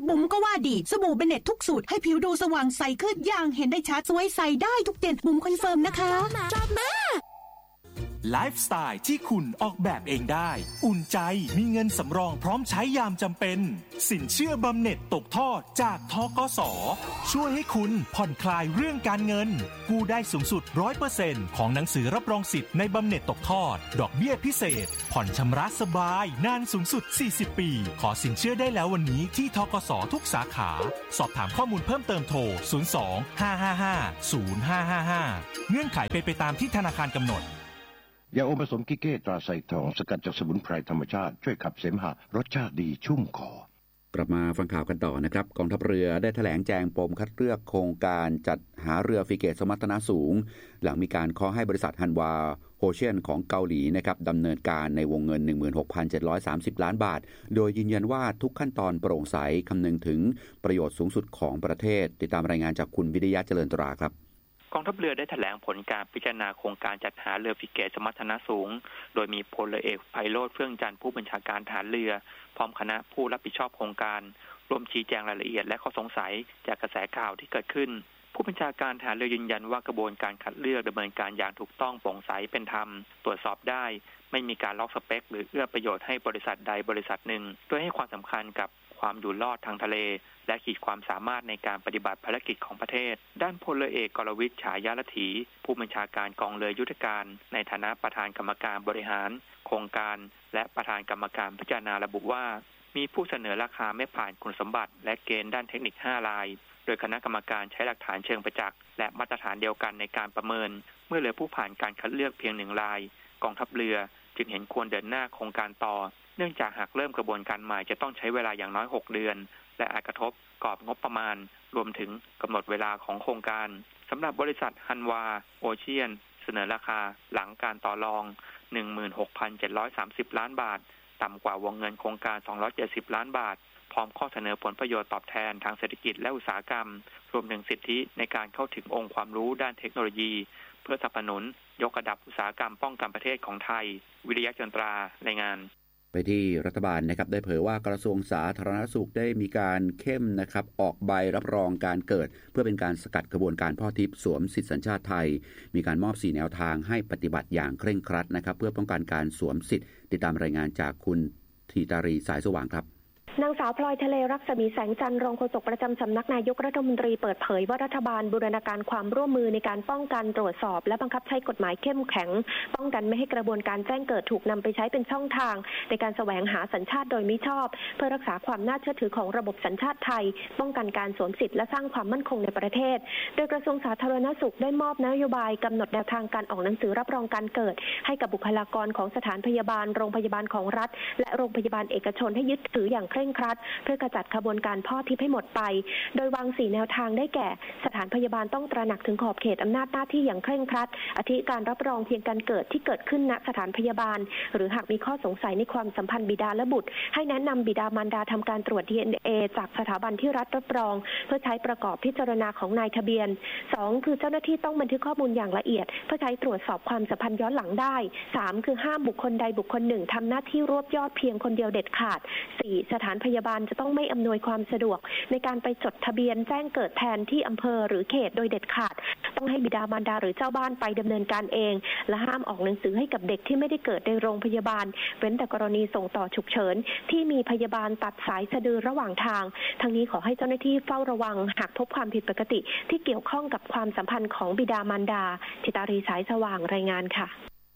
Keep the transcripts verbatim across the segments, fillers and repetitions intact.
บุ๋มก็ว่าดีสบู่เบเน็ตทุกสูตรให้ผิวดูสว่างใสขึ้นอย่างเห็นได้ชัดสวยใสได้ทุกเย็นบุ๋มคอนเฟิร์มนะคะชอบมากไลฟ์สไตล์ที่คุณออกแบบเองได้อุ่นใจมีเงินสำรองพร้อมใช้ยามจำเป็นสินเชื่อบำเหน็จตกทอดจากธกส.ช่วยให้คุณผ่อนคลายเรื่องการเงินกู้ได้สูงสุด ร้อยเปอร์เซ็นต์ ของหนังสือรับรองสิทธิ์ในบำเหน็จตกทอดดอกเบี้ยพิเศษผ่อนชำระสบายนานสูงสุดสี่สิบปีขอสินเชื่อได้แล้ววันนี้ที่ธกส.ทุกสาขาสอบถามข้อมูลเพิ่มเติมโทรศูนย์ สอง ห้า ห้า ห้า ศูนย์ ห้า ห้า ห้าเงื่อนไขเป็นไปตามที่ธนาคารกำหนดยาอมผสมกิเก้ตราไซทองสกัดจากสมุนไพรธรรมชาติช่วยขับเสมหะรสชาติดีชุ่มคอกลับมาฟังข่าวกันต่อนะครับกองทัพเรือได้แถลงแจงปมคัดเลือกโครงการจัดหาเรือฟริเกตสมรรถนะสูงหลังมีการขอให้บริษัทฮันวาโฮเชียนของเกาหลีนะครับดำเนินการในวงเงิน หนึ่งหมื่นหกพันเจ็ดร้อยสามสิบ ล้านบาทโดยยืนยันว่าทุกขั้นตอนโปร่งใสคำนึงถึงประโยชน์สูงสุดของประเทศติดตามรายงานจากคุณวิริยะเจริญตราครับกองทัพเรือได้แถลงผลการพิจารณาโครงการจัดหาเรือฟริเกตสมรรถนะสูงโดยมีพลเรือเอกไพโรจน์เฟื่องจันทร์ผู้บัญชาการทหารเรือพร้อมคณะผู้รับผิดชอบโครงการรวมชี้แจงรายละเอียดและข้อสงสัยจากกระแสข่าวที่เกิดขึ้นผู้บัญชาการทหารเรือยืนยันว่ากระบวนการคัดเลือกดำเนินการอย่างถูกต้องโปร่งใสเป็นธรรมตรวจสอบได้ไม่มีการล็อกสเปคหรือเอื้อประโยชน์ให้บริษัทใดบริษัทหนึ่งโดยให้ความสำคัญกับความอยู่รอดทางทะเลและขีดความสามารถในการปฏิบัติภารกิจของประเทศด้านพลเรือเอกกรวิทย์ฉายาลัทธีผู้บัญชาการกองเรือยุทธการในฐานะประธานกรรมการบริหารโครงการและประธานกรรมการพิจารณาระบุว่ามีผู้เสนอราคาไม่ผ่านคุณสมบัติและเกณฑ์ด้านเทคนิคห้ารายโดยคณะกรรมการใช้หลักฐานเชิงประจักษ์และมาตรฐานเดียวกันในการประเมินเมื่อเหลือผู้ผ่านการคัดเลือกเพียงหนึ่งรายกองทัพเรือจึงเห็นควรเดินหน้าโครงการต่อเนื่องจากหากเริ่มกระบวนการใหม่จะต้องใช้เวลาอย่างน้อยหกเดือนและอาจกระทบกรอบงบประมาณรวมถึงกำหนดเวลาของโครงการสำหรับบริษัทฮันวาโอเชียนเสนอราคาหลังการต่อรอง หนึ่งหมื่นหกพันเจ็ดร้อยสามสิบ ล้านบาทต่ำกว่าวงเงินโครงการสองร้อยเจ็ดสิบล้านบาทพร้อมข้อเสนอผลประโยชน์ตอบแทนทางเศรษฐกิจและอุตสาหกรรมรวมถึงสิทธิในการเข้าถึงองค์ความรู้ด้านเทคโนโลยีเพื่อสนับสนุนยกระดับอุตสาหกรรมป้องกันประเทศของไทยวิริยะจันทรารายงานไปที่รัฐบาลนะครับได้เผยว่ากระทรวงสาธารณสุขได้มีการเข้มนะครับออกใบรับรองการเกิดเพื่อเป็นการสกัดกระบวนการพ่อทิพย์สวมสิทธิสัญชาติไทยมีการมอบสี่แนวทางให้ปฏิบัติอย่างเคร่งครัดนะครับเพื่อป้องกันการสวมสิทธิติดตามรายงานจากคุณธีตารีสายสว่างครับนางสาวพลอยทะเลรักษมีแสงจันทร์รองโฆษกประจำสำนักนายกรัฐมนตรีเปิดเผยว่ารัฐบาลบูรณาการความร่วมมือในการป้องกันตรวจสอบและบังคับใช้กฎหมายเข้มแข็งป้องกันไม่ให้กระบวนการแจ้งเกิดถูกนำไปใช้เป็นช่องทางในการแสวงหาสัญชาติโดยมิชอบเพื่อรักษาความน่าเชื่อถือของระบบสัญชาติไทยป้องกันการสวมสิทธิและสร้างความมั่นคงในประเทศโดยกระทรวงสาธารณสุขได้มอบนโยบายกำหนดแนวทางการออกหนังสือรับรองการเกิดให้กับบุคลากรของสถานพยาบาลโรงพยาบาลของรัฐและโรงพยาบาลเอกชนให้ยึดถืออย่างเคร่งครัดเพื่อจัดขบวนการพ่อทิพย์ให้หมดไปโดยวางสี่แนวทางได้แก่สถานพยาบาลต้องตระหนักถึงขอบเขตอำนาจหน้าที่อย่างเคร่งครัดอาทิการรับรองเพียงการเกิดที่เกิดขึ้นณสถานพยาบาลหรือหากมีข้อสงสัยในความสัมพันธ์บิดาและบุตรให้แนะนำบิดามารดาทำการตรวจ ดี เอ็น เอ จากสถาบันที่รัฐรับรองเพื่อใช้ประกอบพิจารณาของนายทะเบียนสองคือเจ้าหน้าที่ต้องบันทึกข้อมูลอย่างละเอียดเพื่อใช้ตรวจสอบความสัมพันธ์ย้อนหลังได้สามคือห้ามบุคคลใดบุคคลหนึ่งทำหน้าที่รวบยอดเพียงคนเดียวเด็ดขาดสี่สถานพยาบาลจะต้องไม่อำนวยความสะดวกในการไปจดทะเบียนแจ้งเกิดแทนที่อำเภอหรือเขตโดยเด็ดขาดต้องให้บิดามารดาหรือเจ้าบ้านไปดำเนินการเองและห้ามออกหนังสือให้กับเด็กที่ไม่ได้เกิดในโรงพยาบาลเว้นแต่กรณีส่งต่อฉุกเฉินที่มีพยาบาลตัดสายสะดือระหว่างทางทั้งนี้ขอให้เจ้าหน้าที่เฝ้าระวังหากพบความผิดปกติที่เกี่ยวข้องกับความสัมพันธ์ของบิดามารดาธิตารีสายสว่างรายงานค่ะ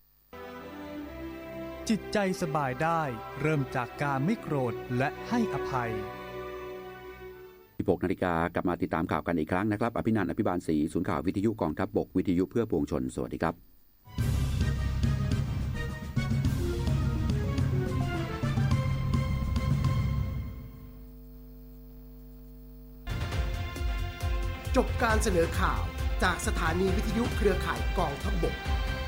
จิตใจสบายได้เริ่มจากการไม่โกรธและให้อภัยสิบหกนาฬิกากลับมาติดตามข่าวกันอีกครั้งนะครับอภินันท์ อภิบาลศรีศูนย์ข่าววิทยุกองทัพบกวิทยุเพื่อปวงชนสวัสดีครับจบการเสนอข่าวจากสถานีวิทยุเครือข่ายกองทัพบก